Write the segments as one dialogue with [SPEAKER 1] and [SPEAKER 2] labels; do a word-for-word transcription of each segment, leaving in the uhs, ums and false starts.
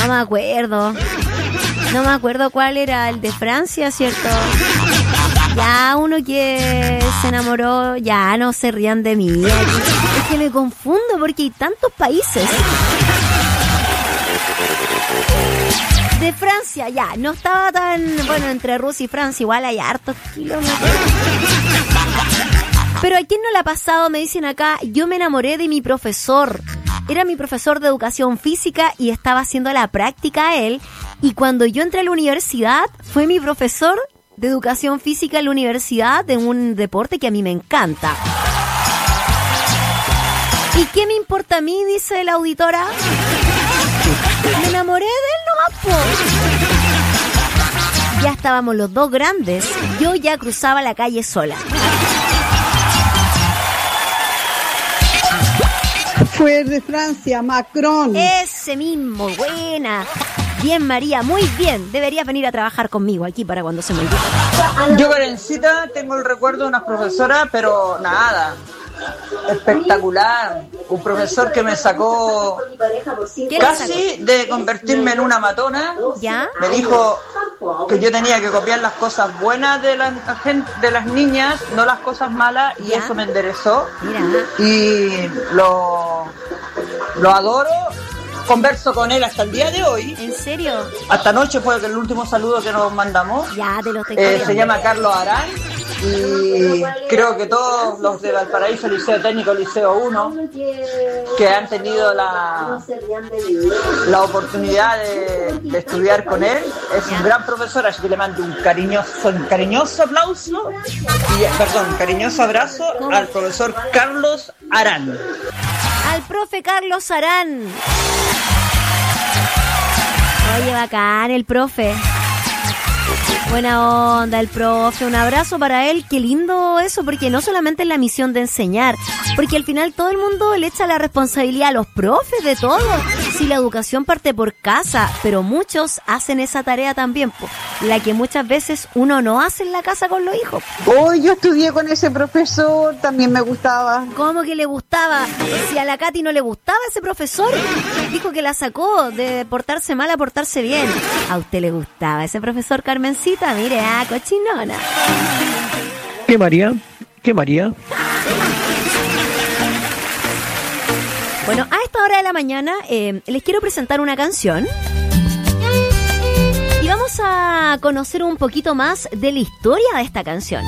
[SPEAKER 1] me acuerdo. No me acuerdo cuál era el de Francia, ¿cierto? Ya uno que se enamoró, ya no se rían de mí. Es que me confundo porque hay tantos países. De Francia, ya, no estaba tan... Bueno, entre Rusia y Francia igual hay hartos kilómetros. Pero ¿a quién no le ha pasado? Me dicen acá, yo me enamoré de mi profesor. Era mi profesor de educación física y estaba haciendo la práctica a él. Y cuando yo entré a la universidad, fue mi profesor de educación física en la universidad de un deporte que a mí me encanta. ¿Y qué me importa a mí? Dice la auditora. Me enamoré de él nomás, po. Ya estábamos los dos grandes. Yo ya cruzaba la calle sola.
[SPEAKER 2] Fue de Francia, Macron.
[SPEAKER 1] Ese mismo, buena. Bien, María, muy bien. Deberías venir a trabajar conmigo aquí para cuando se me olvide.
[SPEAKER 3] Yo, Karencita, tengo el recuerdo de unas profesoras, pero nada, espectacular. Un profesor que me sacó casi de convertirme en una matona.
[SPEAKER 1] ¿Ya?
[SPEAKER 3] Me dijo que yo tenía que copiar las cosas buenas de las, de las niñas, no las cosas malas, y ¿ya? Eso me enderezó.
[SPEAKER 1] Mira.
[SPEAKER 3] Y lo, lo adoro. Converso con él hasta el día de hoy.
[SPEAKER 1] ¿En serio?
[SPEAKER 3] Hasta anoche fue el último saludo que nos mandamos.
[SPEAKER 1] Ya, te lo estoy
[SPEAKER 3] eh, Se llama Carlos Arán. Y creo que todos los de Valparaíso, Liceo Técnico, Liceo uno, que han tenido la, la oportunidad de, de estudiar con él, es un gran profesor, así que le mando un cariñoso, un cariñoso aplauso, y, perdón, cariñoso abrazo al profesor Carlos Arán.
[SPEAKER 1] Al profe Carlos Arán. Oye, bacán el profe. Buena onda el profe, un abrazo para él, qué lindo eso, porque no solamente es la misión de enseñar, porque al final todo el mundo le echa la responsabilidad a los profes de todo, si la educación parte por casa, pero muchos hacen esa tarea también, po, la que muchas veces uno no hace en la casa con los hijos.
[SPEAKER 2] Oh, yo estudié con ese profesor, también me gustaba.
[SPEAKER 1] ¿Cómo que le gustaba? Si a la Katy no le gustaba ese profesor, dijo que la sacó de portarse mal a portarse bien. ¿A usted le gustaba ese profesor, Carmencita? Mire, ah, cochinona.
[SPEAKER 4] ¿Qué María? ¿Qué María?
[SPEAKER 1] Bueno, a esta hora de la mañana eh, les quiero presentar una canción. Y vamos a conocer un poquito más de la historia de esta canción.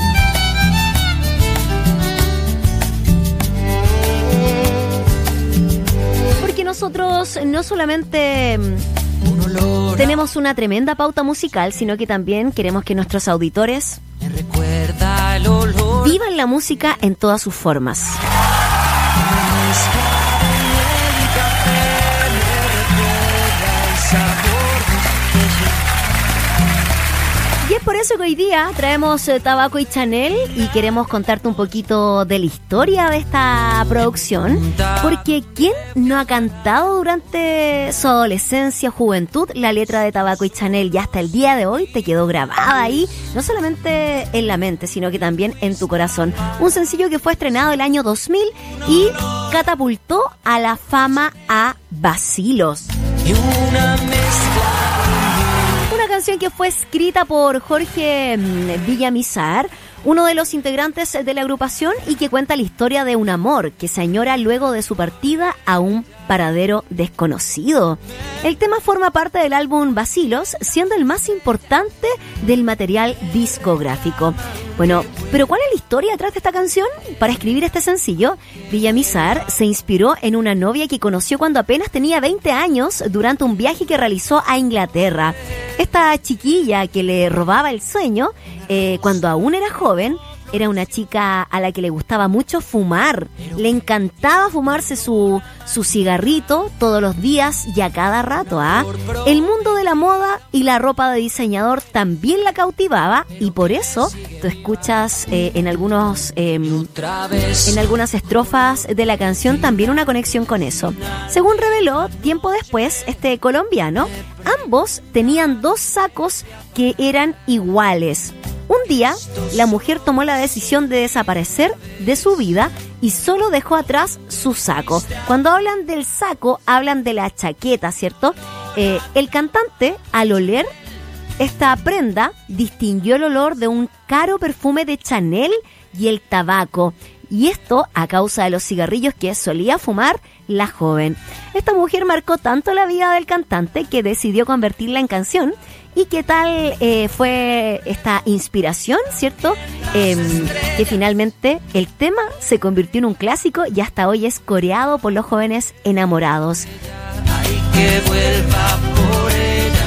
[SPEAKER 1] Porque nosotros no solamente tenemos una tremenda pauta musical, sino que también queremos que nuestros auditores vivan la música en todas sus formas. Y es por eso que hoy día traemos eh, Tabaco y Chanel y queremos contarte un poquito de la historia de esta producción, porque ¿quién no ha cantado durante su adolescencia, juventud, la letra de Tabaco y Chanel? Y hasta el día de hoy te quedó grabada ahí, no solamente en la mente, sino que también en tu corazón. Un sencillo que fue estrenado el año dos mil y catapultó a la fama a Bacilos. Y una mezcla. Una canción que fue escrita por Jorge Villamizar, uno de los integrantes de la agrupación, y que cuenta la historia de un amor que se añora luego de su partida a un paradero desconocido. El tema forma parte del álbum Bacilos, siendo el más importante del material discográfico. Bueno, pero ¿cuál es la historia detrás de esta canción? Para escribir este sencillo, Villamizar se inspiró en una novia que conoció cuando apenas tenía veinte años durante un viaje que realizó a Inglaterra. Esta chiquilla que le robaba el sueño eh, cuando aún era joven, era una chica a la que le gustaba mucho fumar. Le encantaba fumarse su, su cigarrito todos los días y a cada rato. ¿ah? El mundo de la moda y la ropa de diseñador también la cautivaba, y por eso tú escuchas eh, en algunos eh, en algunas estrofas de la canción también una conexión con eso. Según reveló tiempo después este colombiano, ambos tenían dos sacos que eran iguales. Un día, la mujer tomó la decisión de desaparecer de su vida y solo dejó atrás su saco. Cuando hablan del saco, hablan de la chaqueta, ¿cierto? Eh, el cantante, al oler esta prenda, distinguió el olor de un caro perfume de Chanel y el tabaco. Y esto a causa de los cigarrillos que solía fumar la joven. Esta mujer marcó tanto la vida del cantante que decidió convertirla en canción. ¿Y qué tal eh, fue esta inspiración, cierto? Eh, que finalmente el tema se convirtió en un clásico y hasta hoy es coreado por los jóvenes enamorados.
[SPEAKER 5] Ay, que vuelva por ella.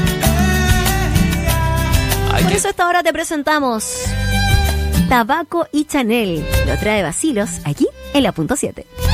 [SPEAKER 5] Ay,
[SPEAKER 1] Por
[SPEAKER 5] que...
[SPEAKER 1] eso hasta ahora te presentamos Tabaco y Chanel. Lo trae Bacilos aquí en la punto siete.